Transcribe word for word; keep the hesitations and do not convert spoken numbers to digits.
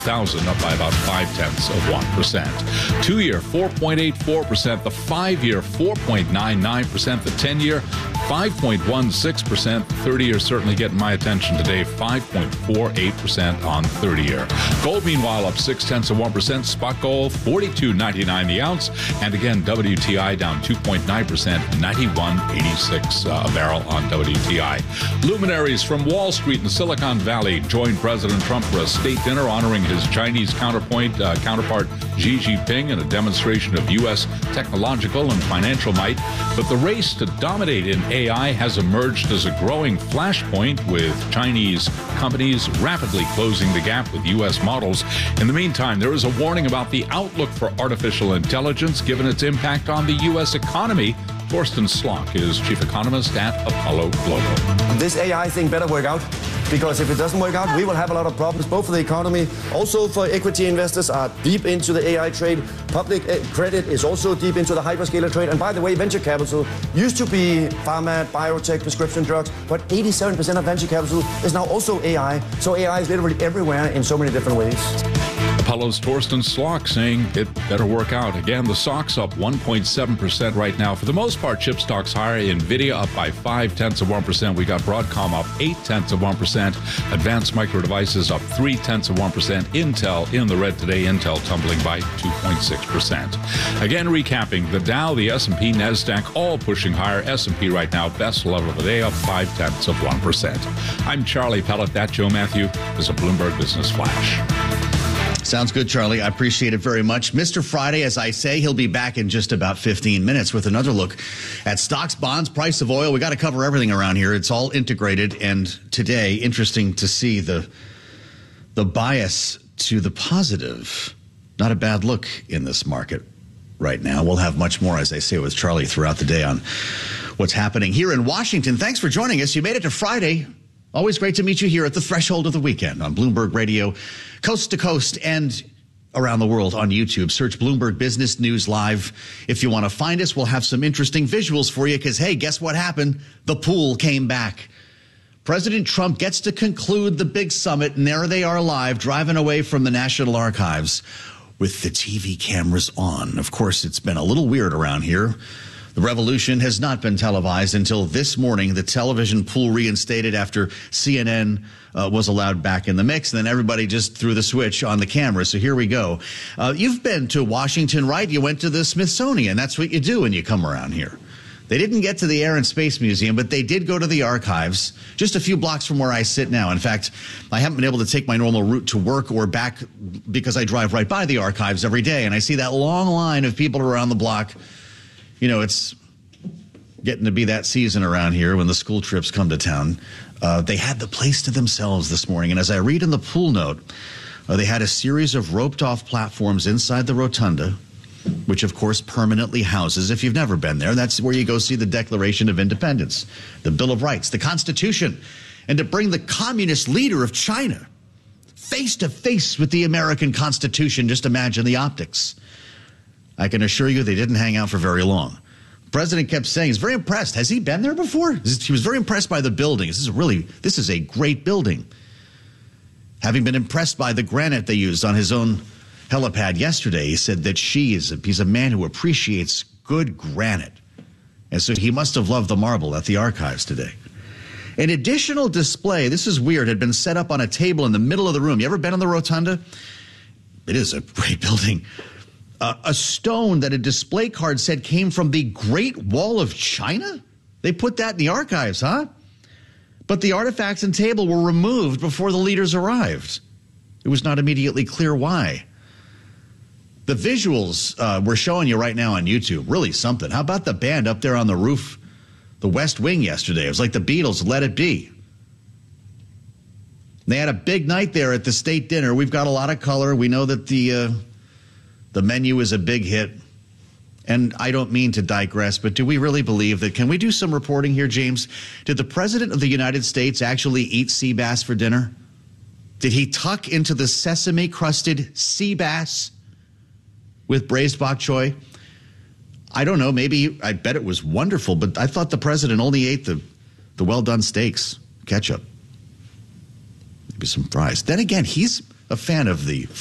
thousand, up by about five-tenths of one percent. Two-year, four point eight four percent. The five-year, four point nine nine percent. The ten-year, five point one six percent. thirty-year certainly getting my attention today, five point four eight percent on thirty-year. Gold, meanwhile, up six-tenths of one percent. Spot gold, forty-two ninety-nine the ounce. And again, W T I down two point nine percent, ninety-one eighty-six uh, a barrel on W T I. Luminaries from Wall Street and Silicon Valley joined President Trump for a state dinner honoring his Chinese counterpoint, uh, counterpart Xi Jinping in a demonstration of U S technological and financial might. But the race to dominate in A I has emerged as a growing flashpoint, with Chinese companies rapidly closing the gap with U S models. In the meantime, there is a warning about the outlook for artificial intelligence given its impact on the U S economy. Thorsten Slock is chief economist at Apollo Global. This A I thing better work out, because if it doesn't work out, we will have a lot of problems, both for the economy, also for equity investors are deep into the A I trade. Public credit is also deep into the hyperscaler trade. And by the way, venture capital used to be pharma, biotech, prescription drugs, but eighty-seven percent of venture capital is now also A I. So A I is literally everywhere in so many different ways. Apollo's Thorsten Slock saying it better work out. Again, the S O X up one point seven percent right now. For the most part, chip stocks higher. NVIDIA up by five-tenths of one percent. We got Broadcom up eight-tenths of one percent. Advanced Micro Devices up three-tenths of one percent. Intel in the red today. Intel tumbling by two point six percent. Again, recapping, the Dow, the S and P, NASDAQ all pushing higher. S and P right now, best level of the day, up five-tenths of one percent. I'm Charlie Pellet. That Joe Matthew is a Bloomberg Business Flash. Sounds good, Charlie. I appreciate it very much. Mister Friday, as I say, he'll be back in just about fifteen minutes with another look at stocks, bonds, price of oil. We got to cover everything around here. It's all integrated. And today, interesting to see the the bias to the positive. Not a bad look in this market right now. We'll have much more, as I say, with Charlie throughout the day on what's happening here in Washington. Thanks for joining us. You made it to Friday. Always great to meet you here at the threshold of the weekend on Bloomberg Radio, coast to coast and around the world on YouTube. Search Bloomberg Business News Live. If you want to find us, we'll have some interesting visuals for you because, hey, guess what happened? The pool came back. President Trump gets to conclude the big summit, and there they are live, driving away from the National Archives with the T V cameras on. Of course, it's been a little weird around here. The revolution has not been televised until this morning. The television pool reinstated after C N N uh, was allowed back in the mix. And then everybody just threw the switch on the camera. So here we go. Uh, you've been to Washington, right? You went to the Smithsonian. That's what you do when you come around here. They didn't get to the Air and Space Museum, but they did go to the archives just a few blocks from where I sit now. In fact, I haven't been able to take my normal route to work or back because I drive right by the archives every day. And I see that long line of people around the block. You know, it's getting to be that season around here when the school trips come to town. Uh, they had the place to themselves this morning. And as I read in the pool note, uh, they had a series of roped-off platforms inside the rotunda, which, of course, permanently houses, if you've never been there, that's where you go see the Declaration of Independence, the Bill of Rights, the Constitution, and to bring the communist leader of China face-to-face with the American Constitution. Just imagine the optics. I can assure you they didn't hang out for very long. The president kept saying he's very impressed. Has he been there before? He was very impressed by the building. This is really, this is a great building. Having been impressed by the granite they used on his own helipad yesterday, he said that she is a, he's a man who appreciates good granite. And so he must have loved the marble at the archives today. An additional display, this is weird, had been set up on a table in the middle of the room. You ever been on the rotunda? It is a great building. Uh, a stone that a display card said came from the Great Wall of China? They put that in the archives, huh? But the artifacts and table were removed before the leaders arrived. It was not immediately clear why. The visuals uh, we're showing you right now on YouTube, really something. How about the band up there on the roof, the West Wing yesterday? It was like the Beatles, Let It Be. They had a big night there at the state dinner. We've got a lot of color. We know that the... Uh, The menu is a big hit. And I don't mean to digress, but do we really believe that? Can we do some reporting here, James? Did the President of the United States actually eat sea bass for dinner? Did he tuck into the sesame-crusted sea bass with braised bok choy? I don't know. Maybe, I bet it was wonderful, but I thought the President only ate the, the well-done steaks, ketchup, maybe some fries. Then again, he's a fan of the